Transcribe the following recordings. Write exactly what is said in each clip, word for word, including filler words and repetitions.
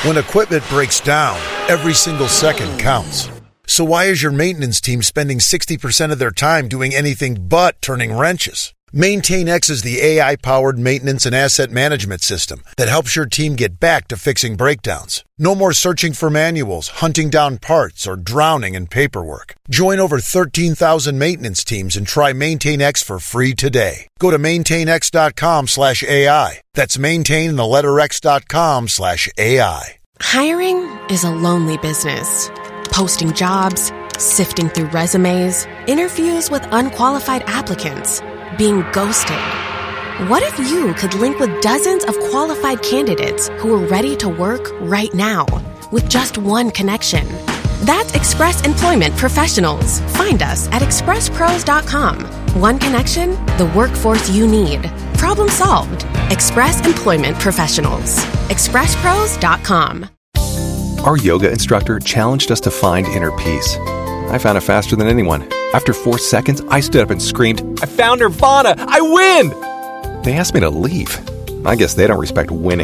When equipment breaks down, every single second counts. So why is your maintenance team spending sixty percent of their time doing anything but turning wrenches? MaintainX is the A I-powered maintenance and asset management system that helps your team get back to fixing breakdowns. No more searching for manuals, hunting down parts, or drowning in paperwork. Join over thirteen thousand maintenance teams and try MaintainX for free today. Go to maintainx.com slash AI. That's maintain the letter X dot com slash AI. Hiring is a lonely business. Posting jobs, sifting through resumes, interviews with unqualified applicants, being ghosted. What if you could link with dozens of qualified candidates who are ready to work right now with just one connection? That's Express Employment Professionals. Find us at express pros dot com. One connection, the workforce you need. Problem solved. Express Employment Professionals. express pros dot com. Our yoga instructor challenged us to find inner peace. I found it faster than anyone. After four seconds, I stood up and screamed, "I found Nirvana! I win!" They asked me to leave. I guess they don't respect winning.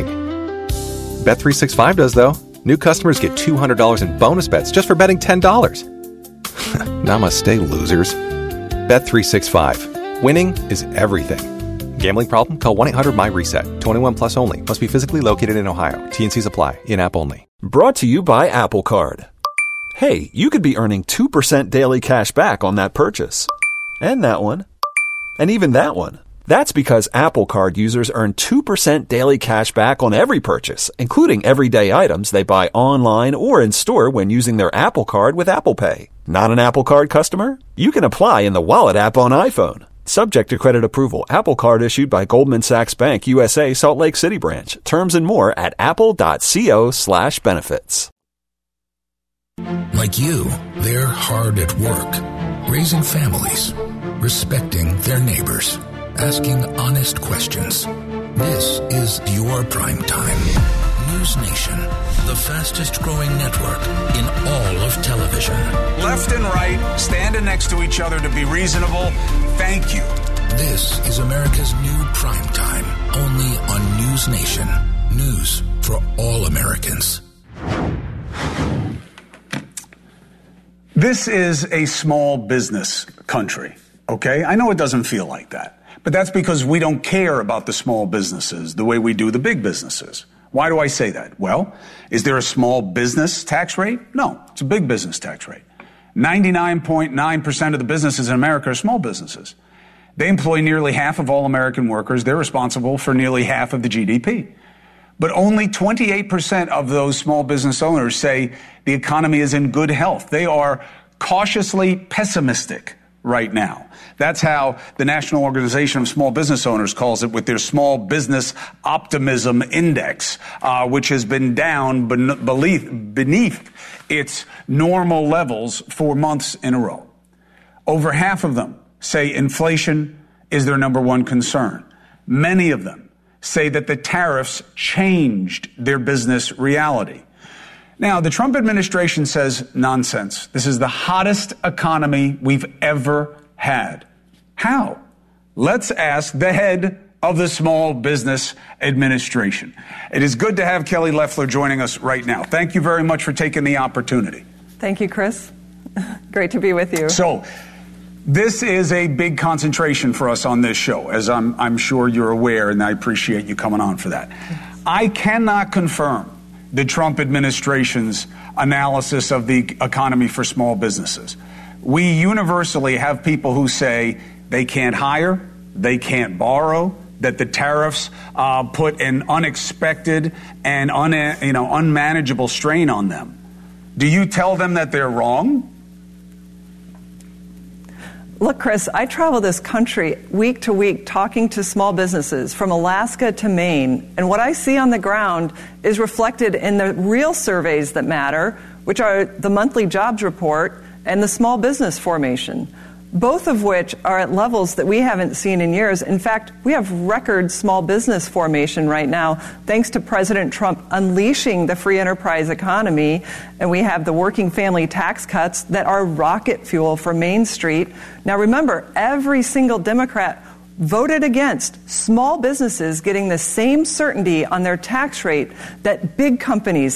Bet three sixty-five does, though. New customers get two hundred dollars in bonus bets just for betting ten dollars. Namaste, losers. Bet three sixty-five. Winning is everything. Gambling problem? Call one eight hundred M Y reset. twenty-one plus only. Must be physically located in Ohio. T and Cs apply. In-app only. Brought to you by Apple Card. Hey, you could be earning two percent daily cash back on that purchase. And that one. And even that one. That's because Apple Card users earn two percent daily cash back on every purchase, including everyday items they buy online or in store when using their Apple Card with Apple Pay. Not an Apple Card customer? You can apply in the Wallet app on iPhone. Subject to credit approval. Apple Card issued by Goldman Sachs Bank, U S A, Salt Lake City branch. Terms and more at apple.co slash benefits. Like you, they're hard at work, raising families, respecting their neighbors, asking honest questions. This is your prime time. News Nation, the fastest growing network in all of television. Left and right, standing next to each other to be reasonable. Thank you. This is America's new prime time, only on News Nation. News for all Americans. This is a small business country, okay? I know it doesn't feel like that, but that's because we don't care about the small businesses the way we do the big businesses. Why do I say that? Well, is there a small business tax rate? No, it's a big business tax rate. ninety-nine point nine percent of the businesses in America are small businesses. They employ nearly half of all American workers. They're responsible for nearly half of the G D P. But only twenty-eight percent of those small business owners say the economy is in good health. They are cautiously pessimistic right now. That's how the National Organization of Small Business Owners calls it with their Small Business Optimism Index, uh, which has been down ben- beneath, beneath its normal levels for months in a row. Over half of them say inflation is their number one concern. Many of them say that the tariffs changed their business reality. Now, the Trump administration says nonsense. This is the hottest economy we've ever had. How? Let's ask the head of the Small Business Administration. It is good to have Kelly Loeffler joining us right now. Thank you very much for taking the opportunity. Thank you, Chris. Great to be with you. So, this is a big concentration for us on this show, as I'm, I'm sure you're aware, and I appreciate you coming on for that. I cannot confirm the Trump administration's analysis of the economy for small businesses. We universally have people who say they can't hire, they can't borrow, that the tariffs uh, put an unexpected and un, you know, unmanageable strain on them. Do you tell them that they're wrong? Look, Chris, I travel this country week to week talking to small businesses from Alaska to Maine, and what I see on the ground is reflected in the real surveys that matter, which are the monthly jobs report and the small business formation, both of which are at levels that we haven't seen in years. In fact, we have record small business formation right now, thanks to President Trump unleashing the free enterprise economy, and we have the working family tax cuts that are rocket fuel for Main Street. Now remember, every single Democrat voted against small businesses getting the same certainty on their tax rate that big companies